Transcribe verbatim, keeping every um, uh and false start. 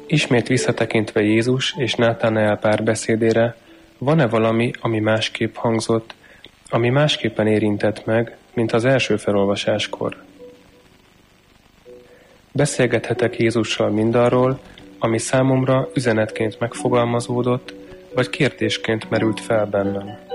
Ismét visszatekintve Jézus és Nátanael párbeszédére, van-e valami, ami másképp hangzott, ami másképpen érintett meg, mint az első felolvasáskor? Beszélgethetek Jézussal mindarról, ami számomra üzenetként megfogalmazódott, vagy kérdésként merült fel bennem.